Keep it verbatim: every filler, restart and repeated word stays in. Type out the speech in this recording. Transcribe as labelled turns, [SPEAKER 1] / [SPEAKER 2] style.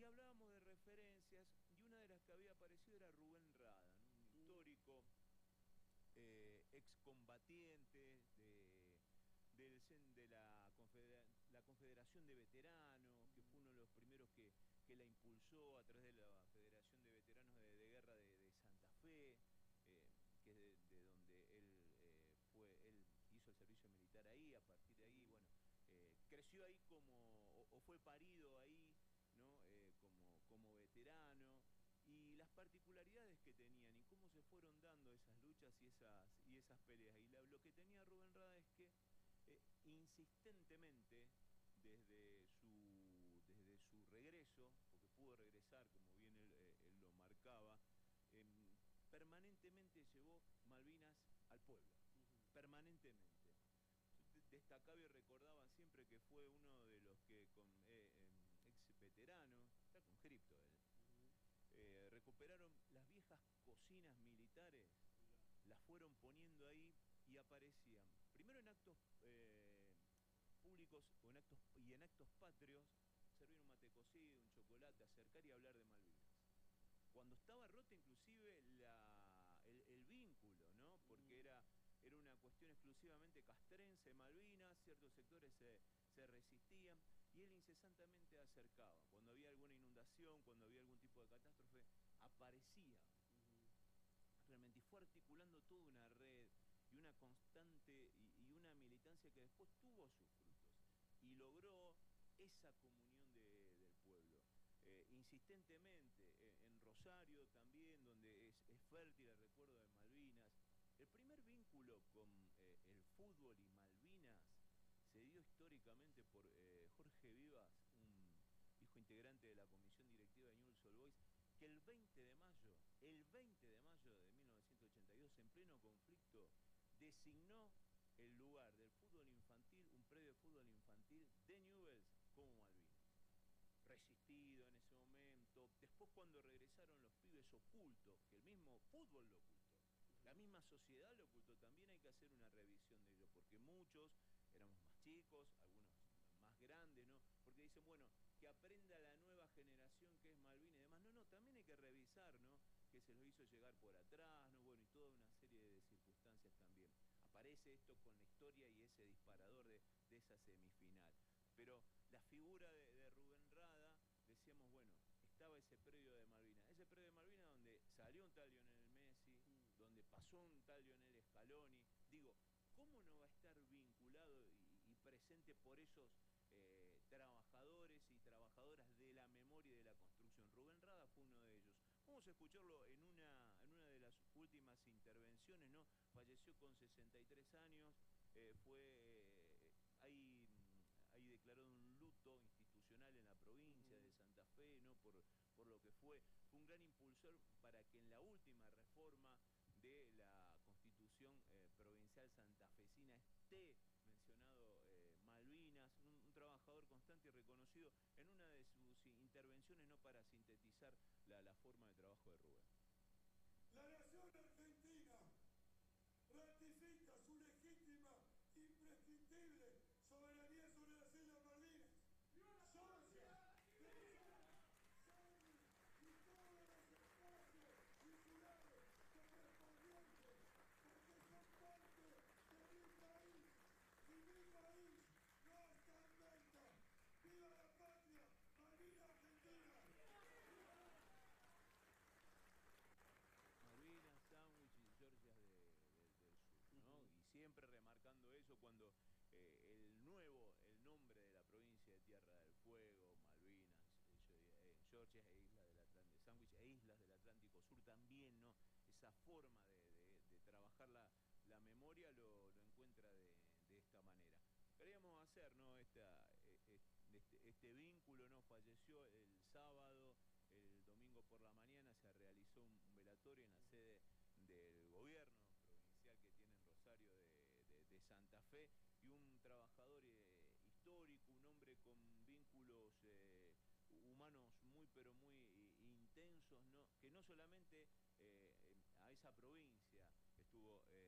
[SPEAKER 1] hablábamos de referencias, y una de las que había aparecido era Rubén Rada, ¿no? Un histórico eh, excombatiente de, del, de la, confedera, la Confederación de Veteranos, que fue uno de los primeros que, que la impulsó a través de la Federación de Veteranos de, de Guerra de, de Santa Fe, eh, que es de, de donde él eh, fue, él hizo el servicio militar ahí. A partir de ahí, bueno, eh, creció ahí como, o, o fue parido ahí, ¿no? Eh, como, como veterano, y las particularidades que tenían y cómo se fueron dando esas luchas y esas, y esas peleas. Y la, lo que tenía Rubén Rada es que eh, insistentemente, desde su, desde su regreso, porque pudo regresar, como bien él, eh, él lo marcaba, eh, permanentemente llevó Malvinas al pueblo, uh-huh. permanentemente. Destacaba y recordaba siempre que fue uno de los que, con eh, eh, ex veterano, está con cripto él, uh-huh. eh, recuperaron las viejas cocinas militares, yeah. las fueron poniendo ahí y aparecían, primero en actos eh, públicos o en actos, y en actos patrios, servir un mate cocido, un chocolate, acercar y hablar de Malvinas. Cuando estaba rota inclusive la, el, el vínculo, ¿no? Porque era, era una cuestión exclusivamente castrense, Malvinas, ciertos sectores se, se resistían, y él incesantemente acercaba. Cuando había alguna inundación, cuando había algún tipo de catástrofe, aparecía. Uh-huh. Realmente, y fue articulando toda una red y una constante y, y una militancia que después tuvo sus frutos y logró esa comunión de, del pueblo. Eh, insistentemente, eh, en Rosario también, donde es, es fértil el recuerdo de Malvinas. El primer vínculo con eh, el fútbol y Malvinas se dio históricamente por eh, Jorge Vivas, un hijo integrante de la comisión directiva de Newell's Old Boys, que el veinte de mayo, el veinte de mayo de mil novecientos ochenta y dos, en pleno conflicto, designó el lugar del fútbol infantil, un predio de fútbol infantil de Newell's, como Malvinas. Resistido en ese momento. Después, cuando regresaron los pibes ocultos, que el mismo fútbol lo ocultó, la misma sociedad lo ocultó, también hay que hacer una revisión de ello, porque muchos éramos más chicos, algunos más grandes, ¿no? Porque dicen, bueno, que aprenda la nueva generación que es Malvinas y demás. No, no, también hay que revisar, ¿no? Que se los hizo llegar por atrás, ¿no? Bueno, y toda una serie de circunstancias también. Aparece esto con la historia y ese disparador de, de esa semifinal. Pero la figura de, de Rubén Rada, decíamos, bueno, estaba ese predio de Malvinas. Ese predio de Malvinas donde salió un tal Lionel Messi, mm. donde pasó un tal Lionel Scaloni. Digo, ¿cómo no va a estar vinculado y, y presente por esos eh, trabajadores y trabajadoras de la memoria y de la construcción? Rubén Rada fue uno de ellos. Vamos a escucharlo en una, en una de las últimas intervenciones, ¿no? Falleció con sesenta y tres años, eh, fue... Eh, hay... Ahí declarado un luto institucional en la provincia uh-huh. de Santa Fe, ¿no? Por, por lo que fue. Fue un gran impulsor para que en la última reforma de la Constitución eh, Provincial Santafesina esté mencionado eh, Malvinas, un, un trabajador constante y reconocido en una de sus intervenciones, no, para sintetizar la, la forma de trabajo de Rubén.
[SPEAKER 2] La nación argentina ratifica su legítima, imprescriptible soberanía sobre las Islas Malvinas. Georgia, y todos los espacios insulares correspondientes, porque son parte de mi país, y mi país no está en venta. ¡Viva la patria! ¡Malvinas Argentina!
[SPEAKER 1] Malvinas, Sandwich y Georgia de, de, del Sur, ¿no? Uh-huh. Y siempre remarcando eso cuando eh, el nuevo, el nombre de la provincia de Tierra del Fuego, Malvinas, eh, Georgia e Islas del Atlántico, Sandwich e Islas del Atlántico Sur también, ¿no? Esa forma de, de, de trabajar la, la memoria lo, lo encuentra de, de esta manera. Queríamos hacer, ¿no? Esta, este, este vínculo, ¿no? Falleció el sábado. El domingo por la mañana se realizó un, un velatorio en la sede del gobierno provincial que tiene en Rosario de, de, de Santa Fe, y un trabajador eh, histórico, un hombre con vínculos eh, humanos muy pero muy intensos, ¿no? Que no solamente eh, a esa provincia estuvo eh,